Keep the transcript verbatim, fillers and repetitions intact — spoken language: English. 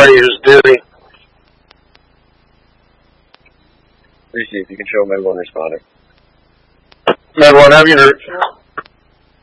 anybody who's doing. Let me see if you can show Med one responding. Med one, have you heard?